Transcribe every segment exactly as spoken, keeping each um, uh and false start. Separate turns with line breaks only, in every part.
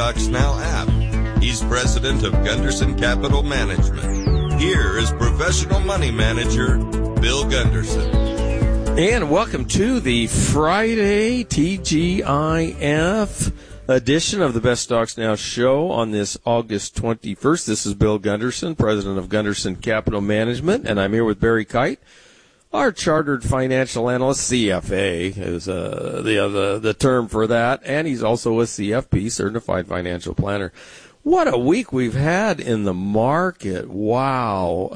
Stocks Now app. He's president of Gunderson Capital Management. Here is professional money manager Bill Gunderson.
And welcome to the Friday T G I F edition of the Best Stocks Now show on this August twenty-first. This is Bill Gunderson, president of Gunderson Capital Management, and I'm here with Barry Kite, our chartered financial analyst. C F A is uh, the, uh, the the term for that, and he's also a C F P, certified financial planner. What a week we've had in the market. Wow.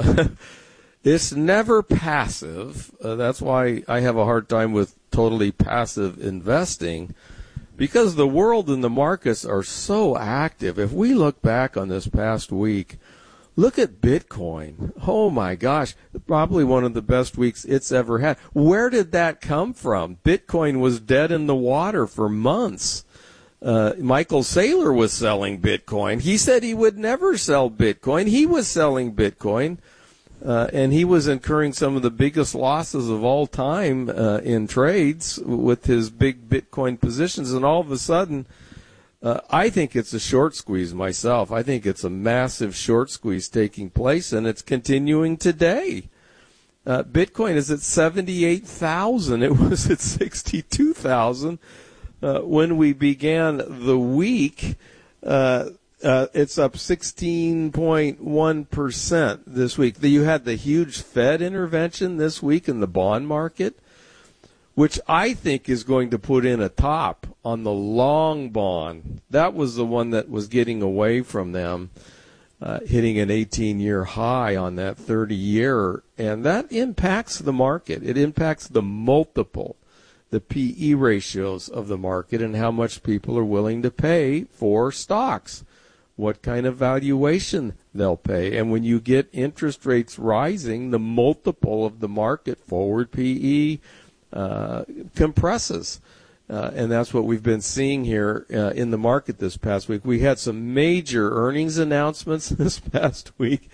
It's never passive. Uh, that's why I have a hard time with totally passive investing, because the world and the markets are so active. If we look back on this past week, look at Bitcoin. Oh, my gosh, probably one of the best weeks it's ever had. Where did that come from? Bitcoin was dead in the water for months. Uh, Michael Saylor was selling Bitcoin. He said he would never sell Bitcoin. He was selling Bitcoin, uh, and he was incurring some of the biggest losses of all time uh, in trades with his big Bitcoin positions. And all of a sudden, uh, I think it's a short squeeze myself. I think it's a massive short squeeze taking place, and it's continuing today. Uh, Bitcoin is at seventy-eight thousand. It was at sixty-two thousand. Uh, when we began the week, uh, uh, it's up sixteen point one percent this week. You had the huge Fed intervention this week in the bond market, which I think is going to put in a top on the long bond. That was the one that was getting away from them, uh, hitting an eighteen-year high on that thirty-year, and that impacts the market. It impacts the multiple, the P E ratios of the market, and how much people are willing to pay for stocks, what kind of valuation they'll pay. And when you get interest rates rising, the multiple of the market forward P E uh, compresses. Uh, and that's what we've been seeing here uh, in the market this past week. We had some major earnings announcements this past week.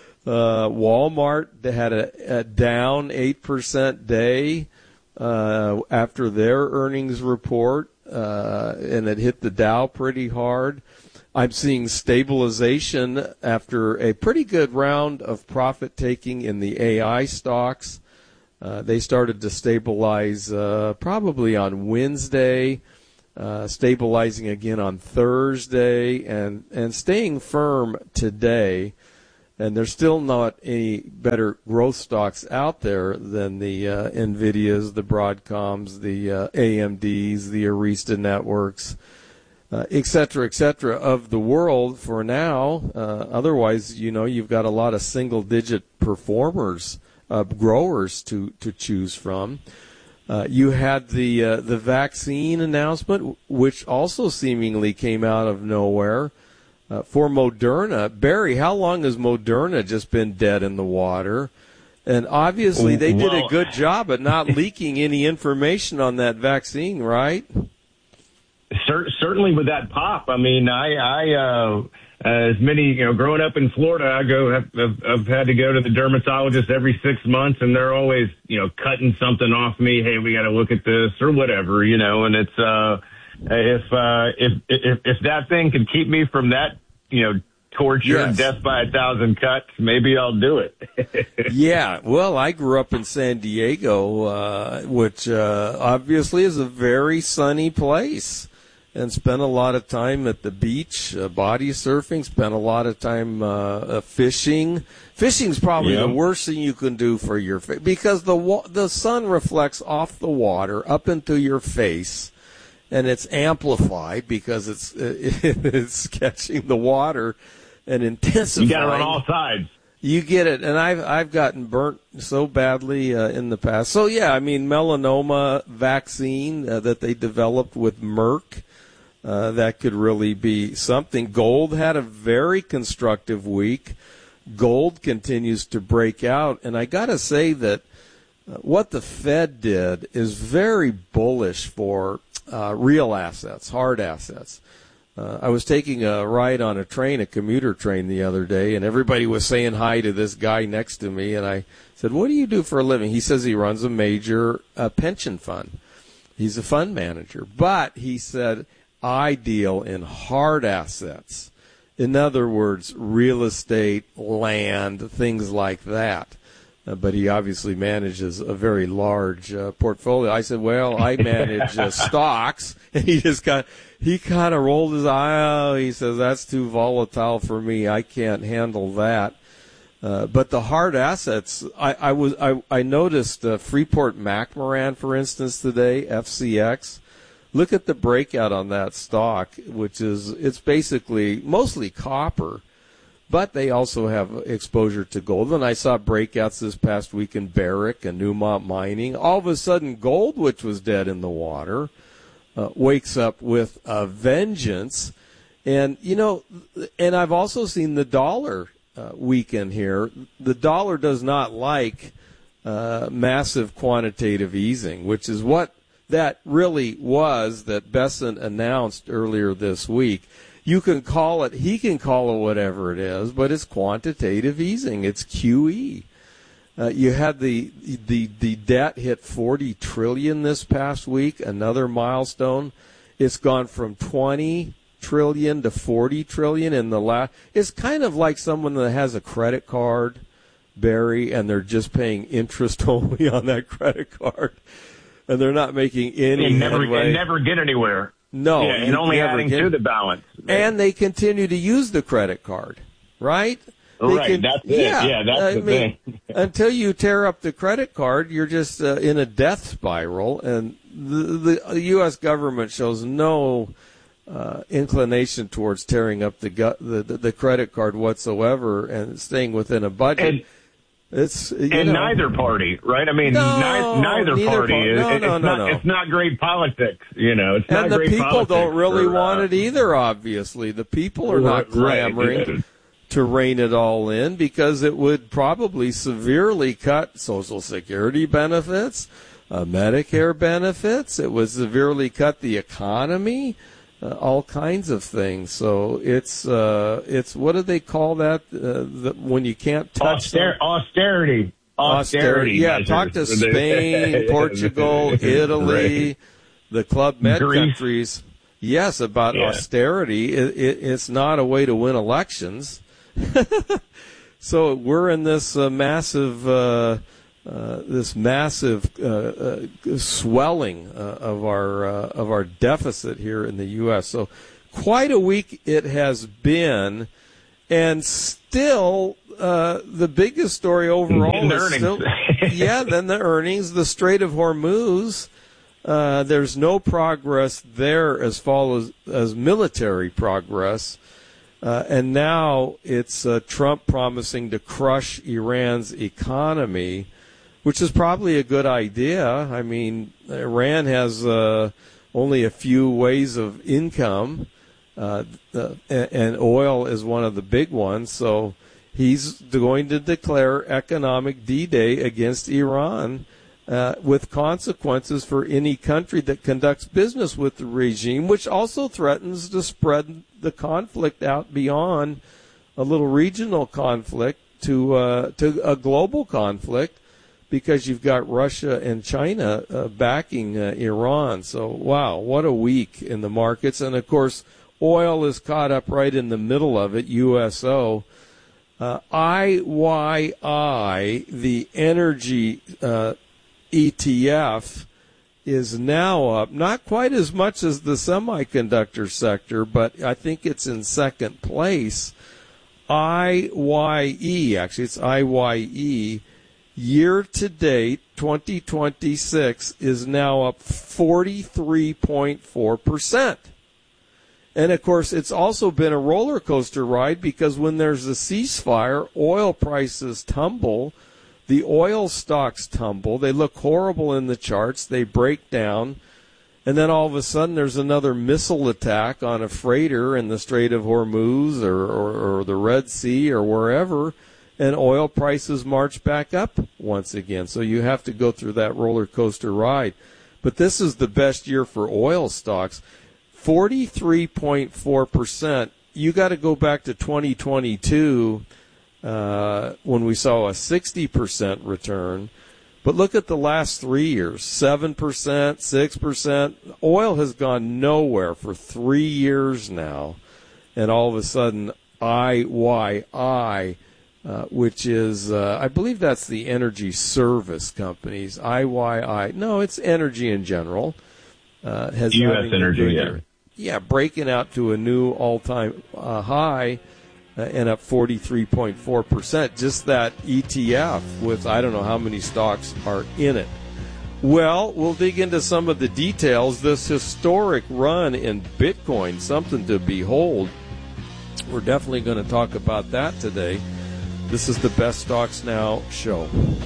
Uh, Walmart had a, a down eight percent day Uh, after their earnings report, uh, and it hit the Dow pretty hard. I'm seeing stabilization after a pretty good round of profit taking in the A I stocks. Uh, they started to stabilize uh, probably on Wednesday, uh, stabilizing again on Thursday, and, and staying firm today. And there's still not any better growth stocks out there than the uh, NVIDIAs, the Broadcoms, the uh, A M Ds, the Arista Networks, uh, et cetera, et cetera, of the world for now. Uh, otherwise, you know, you've got a lot of single-digit performers, uh, growers to, to choose from. Uh, you had the uh, the vaccine announcement, which also seemingly came out of nowhere. Uh, for Moderna. Barry, how long has Moderna just been dead in the water? And obviously they did well, a good job at not leaking any information on that vaccine, right?
Cer- certainly with that pop. I mean, I, I uh, as many, you know, growing up in Florida, I go, have, have, I've had to go to the dermatologist every six months, and they're always, you know, cutting something off me. Hey, we got to look at this or whatever, you know, and it's, uh, if, uh, if, if, if that thing could keep me from that, you know, torture yes. and death by a thousand cuts, maybe I'll do it.
Yeah, well, I grew up in San Diego, uh, which uh, obviously is a very sunny place, and spent a lot of time at the beach, uh, body surfing, spent a lot of time uh, uh, fishing. Fishing's probably yeah. the worst thing you can do for your face, because the wa- the sun reflects off the water up into your face, and it's amplified because it's it's catching the water and intensifying.
You got it on all sides.
You get it, and I've I've gotten burnt so badly uh, in the past. So yeah, I mean, melanoma vaccine uh, that they developed with Merck, uh, that could really be something. Gold had a very constructive week. Gold continues to break out, and I got to say that uh, what the Fed did is very bullish for Uh, real assets, hard assets. Uh, I was taking a ride on a train, a commuter train the other day, and everybody was saying hi to this guy next to me, and I said, what do you do for a living? He says he runs a major uh, pension fund. He's a fund manager. But he said, I deal in hard assets. In other words, real estate, land, things like that. Uh, but he obviously manages a very large uh, portfolio. I said, well, I manage uh, stocks. And he just kind he kind of rolled his eye. Oh, he says, that's too volatile for me. I can't handle that. Uh, but the hard assets, I, I was I, I noticed uh, Freeport McMoran, for instance, today, F C X. Look at the breakout on that stock, which is, it's basically mostly copper, but they also have exposure to gold. And I saw breakouts this past week in Barrick and Newmont Mining. All of a sudden, gold, which was dead in the water, uh, wakes up with a vengeance. And, you know, and I've also seen the dollar uh, weaken here. The dollar does not like uh, massive quantitative easing, which is what that really was that Bessent announced earlier this week. You can call it, he can call it whatever it is, but it's quantitative easing. It's Q E. Uh, you had the, the the debt hit forty trillion dollars this past week, another milestone. It's gone from twenty trillion dollars to forty trillion dollars in the last. It's kind of like someone that has a credit card, Barry, and they're just paying interest only on that credit card. And they're not making any
and never,
headway.
and never get anywhere.
No.
Yeah, and only adding get, to the balance.
And they continue to use the credit card, right? They
right,
can,
that's it. Yeah, yeah that's
I
the
mean,
thing.
Until you tear up the credit card, you're just uh, in a death spiral. And the, the U S government shows no uh, inclination towards tearing up the, gu- the, the the credit card whatsoever and staying within a budget.
And,
It's you
and
know,
neither party, right? I mean,
no,
ni- neither,
neither
party
par-
is.
no,
it's,
no, no,
not,
no.
it's not great politics, you know. It's
and
not
the
great
people
politics
don't really
for,
want
uh,
it either, obviously. The people are not
right,
clamoring
right.
to rein it all in because it would probably severely cut Social Security benefits, uh, Medicare benefits. It would severely cut the economy. Uh, all kinds of things. So it's uh, it's what do they call that? Uh, the, when you can't touch
Auster- austerity. Austerity.
Yeah,
measures.
talk to Spain, Portugal, Italy,
Right.
the Club Med
Greece.
countries. Yes, about
Yeah.
austerity. It, it, it's not a way to win elections. So we're in this uh, massive. Uh, Uh, this massive uh, uh, swelling uh, of our uh, of our deficit here in the U S. So quite a week it has been, and still uh, the biggest story overall
the
is
earnings.
still yeah. Then the earnings, the Strait of Hormuz. Uh, there's no progress there as far as as military progress. Uh, and now it's uh, Trump promising to crush Iran's economy, which is probably a good idea. I mean, Iran has uh, only a few ways of income, uh, uh, and oil is one of the big ones. So he's going to declare economic D-Day against Iran uh, with consequences for any country that conducts business with the regime, which also threatens to spread the conflict out beyond a little regional conflict to uh, to a global conflict, because you've got Russia and China uh, backing uh, Iran. So, wow, what a week in the markets. And, of course, oil is caught up right in the middle of it, U S O. Uh, I Y I, the energy uh, E T F, is now up, not quite as much as the semiconductor sector, but I think it's in second place. I Y E, actually, it's I Y E. Year to date, twenty twenty-six is now up forty-three point four percent. And of course, it's also been a roller coaster ride, because when there's a ceasefire, oil prices tumble, the oil stocks tumble, they look horrible in the charts, they break down, and then all of a sudden there's another missile attack on a freighter in the Strait of Hormuz or, or, or the Red Sea or wherever, and oil prices march back up once again. So you have to go through that roller coaster ride. But this is the best year for oil stocks. forty-three point four percent. You got to go back to twenty twenty-two uh, when we saw a sixty percent return. But look at the last three years, seven percent, six percent. Oil has gone nowhere for three years now. And all of a sudden, I Y I, uh, which is, uh, I believe that's the energy service companies, I Y I. No, it's energy in general. Uh, has
U S Energy, yeah.
Yeah, breaking out to a new all-time uh, high. Uh, and up forty-three point four percent. Just that E T F with I don't know how many stocks are in it. Well, we'll dig into some of the details. This historic run in Bitcoin, something to behold. We're definitely going to talk about that today. This is the Best Stocks Now show.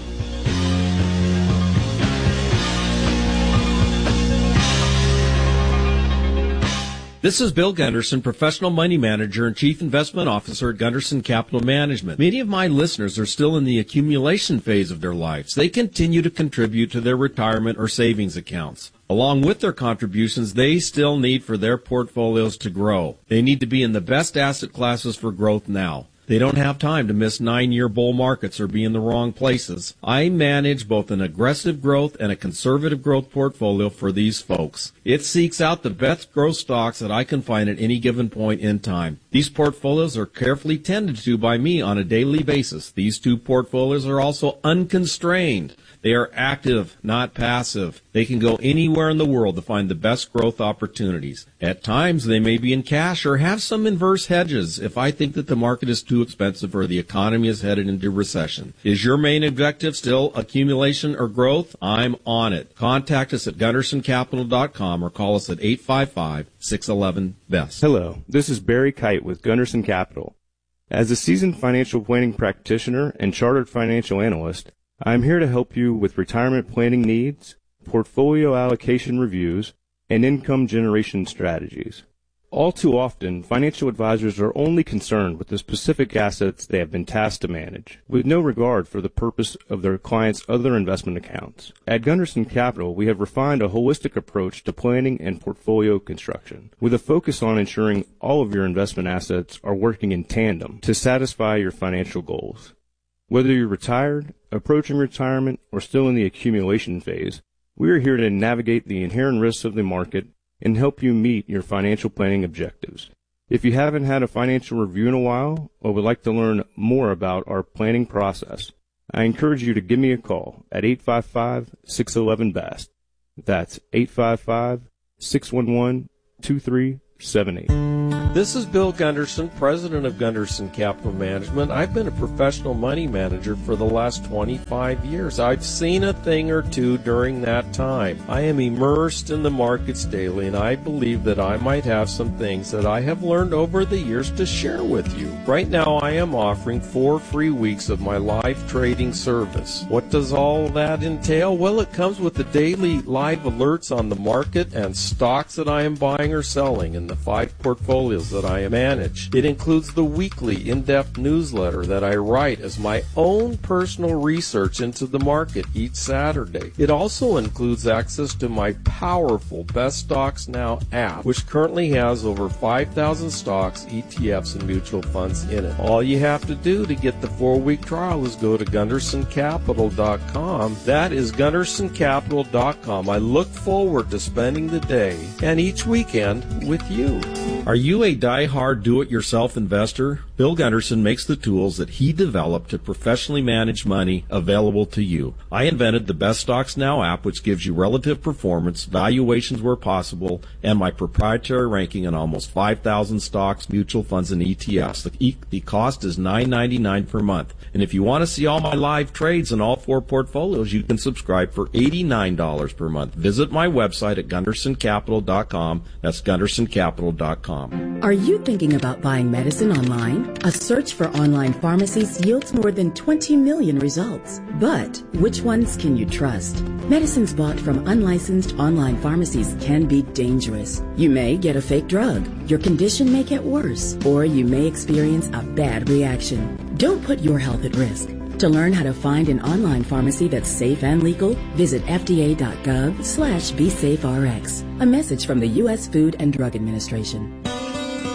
This is Bill Gunderson, professional money manager and chief investment officer at Gunderson Capital Management. Many of my listeners are still in the accumulation phase of their lives. They continue to contribute to their retirement or savings accounts. Along with their contributions, they still need for their portfolios to grow. They need to be in the best asset classes for growth now. They don't have time to miss nine-year bull markets or be in the wrong places. I manage both an aggressive growth and a conservative growth portfolio for these folks. It seeks out the best growth stocks that I can find at any given point in time. These portfolios are carefully tended to by me on a daily basis. These two portfolios are also unconstrained. They are active, not passive. They can go anywhere in the world to find the best growth opportunities. At times, they may be in cash or have some inverse hedges if I think that the market is too expensive or the economy is headed into recession. Is your main objective still accumulation or growth? I'm on it. Contact us at gunderson capital dot com or call us at eight five five, six one one, B E S T.
Hello, this is Barry Kite with Gunderson Capital. As a seasoned financial planning practitioner and chartered financial analyst, I'm here to help you with retirement planning needs, portfolio allocation reviews, and income generation strategies. All too often, financial advisors are only concerned with the specific assets they have been tasked to manage, with no regard for the purpose of their clients' other investment accounts. At Gunderson Capital, we have refined a holistic approach to planning and portfolio construction, with a focus on ensuring all of your investment assets are working in tandem to satisfy your financial goals. Whether you're retired, approaching retirement, or still in the accumulation phase, we are here to navigate the inherent risks of the market and help you meet your financial planning objectives. If you haven't had a financial review in a while or would like to learn more about our planning process, I encourage you to give me a call at eight five five, six one one, B E S T. That's eight five five, six one one, two three seven eight.
This is Bill Gunderson, president of Gunderson Capital Management. I've been a professional money manager for the last twenty-five years. I've seen a thing or two during that time. I am immersed in the markets daily, and I believe that I might have some things that I have learned over the years to share with you. Right now, I am offering four free weeks of my live trading service. What does all that entail? Well, it comes with the daily live alerts on the market and stocks that I am buying or selling in the five portfolios that I manage. It includes the weekly in-depth newsletter that I write as my own personal research into the market each Saturday. It also includes access to my powerful Best Stocks Now app, which currently has over five thousand stocks, E T Fs, and mutual funds in it. All you have to do to get the four-week trial is go to gunderson capital dot com. That is gunderson capital dot com. I look forward to spending the day and each weekend with you.
Are you a die-hard do-it-yourself investor? Bill Gunderson makes the tools that he developed to professionally manage money available to you. I invented the Best Stocks Now app, which gives you relative performance, valuations where possible, and my proprietary ranking on almost five thousand stocks, mutual funds, and E T Fs. The, e- the cost is nine ninety-nine per month. And if you want to see all my live trades in all four portfolios, you can subscribe for eighty-nine dollars per month. Visit my website at gunderson capital dot com. That's gunderson capital dot com.
Are you thinking about buying medicine online? A search for online pharmacies yields more than twenty million results. But which ones can you trust? Medicines bought from unlicensed online pharmacies can be dangerous. You may get a fake drug, your condition may get worse, or you may experience a bad reaction. Don't put your health at risk. To learn how to find an online pharmacy that's safe and legal, visit F D A dot gov slash be safe R X. A message from the U S Food and Drug Administration.